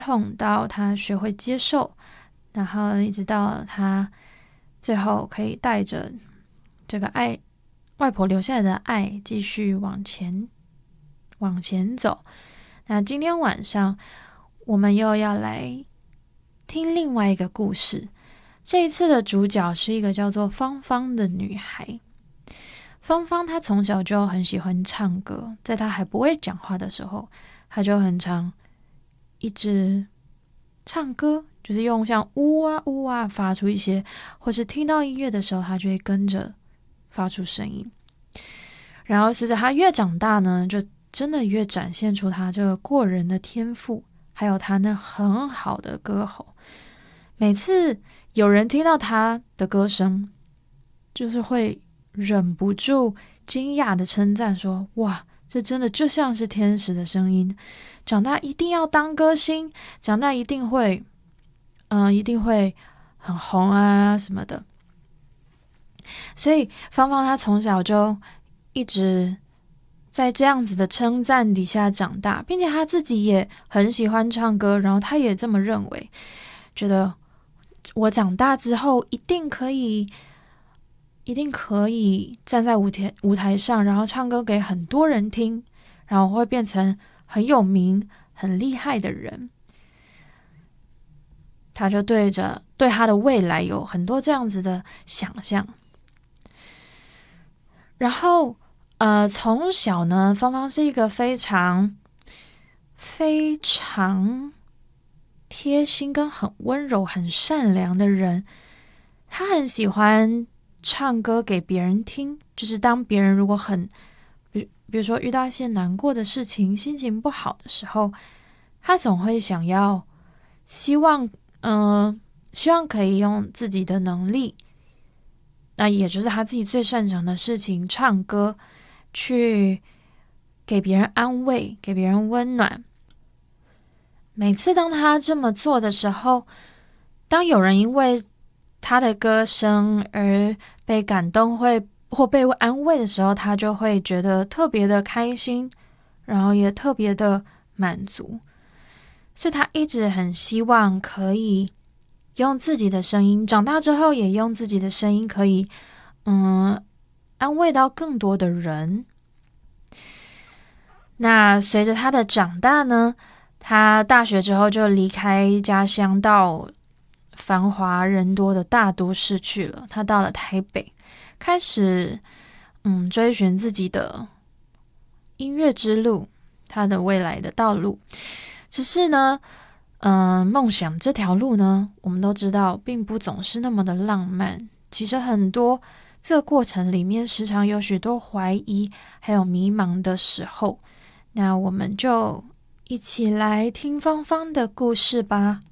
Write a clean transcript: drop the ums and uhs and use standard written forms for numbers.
痛到他学会接受，然后一直到他最后可以带着这个爱，外婆留下来的爱，继续往前走。那今天晚上我们又要来听另外一个故事，这一次的主角是一个叫做芳芳的女孩。芳芳她从小就很喜欢唱歌，在她还不会讲话的时候，她就很常一直唱歌，就是用像呜啊呜啊发出一些，或是听到音乐的时候，她就会跟着发出声音。然后随着她越长大呢，就真的越展现出她这个过人的天赋，还有她那很好的歌喉。每次有人听到她的歌声，就是会忍不住惊讶的称赞说：哇，这真的就像是天使的声音，长大一定要当歌星，长大一定会很红啊什么的。所以芳芳她从小就一直在这样子的称赞底下长大，并且她自己也很喜欢唱歌，然后她也这么认为，觉得我长大之后一定可以站在舞台上，然后唱歌给很多人听，然后会变成很有名很厉害的人。他就对他的未来有很多这样子的想象。然后从小呢，芳芳是一个非常非常贴心跟很温柔很善良的人。他很喜欢唱歌给别人听，就是当别人如果比如说遇到一些难过的事情，心情不好的时候，他总会想要希望可以用自己的能力，那也就是他自己最擅长的事情，唱歌，去给别人安慰，给别人温暖。每次当他这么做的时候，当有人因为他的歌声而被感动或被安慰的时候，他就会觉得特别的开心，然后也特别的满足。所以他一直很希望可以用自己的声音，长大之后也用自己的声音可以安慰到更多的人。那随着他的长大呢，他大学之后就离开家乡到繁华人多的大都市去了。他到了台北，开始追寻自己的音乐之路，他的未来的道路。只是呢梦想这条路呢，我们都知道并不总是那么的浪漫。其实很多这个过程里面，时常有许多怀疑还有迷茫的时候。那我们就一起来听芳芳的故事吧。